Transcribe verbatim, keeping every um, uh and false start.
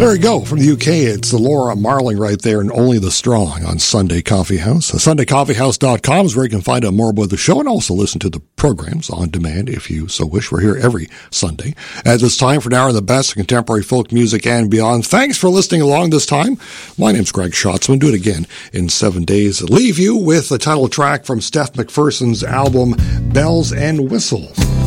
There we go. From the U K, it's the Laura Marling right there, and Only the Strong on Sunday Coffee House. Sunday Coffee House dot com is where you can find out more about the show and also listen to the programs on demand if you so wish. We're here every Sunday. As it's time for an hour of the best of contemporary folk music and beyond. Thanks for listening along this time. My name's Greg Schatzman. Do it again in seven days. Leave you with the title track from Steph McPherson's album, Bells and Whistles.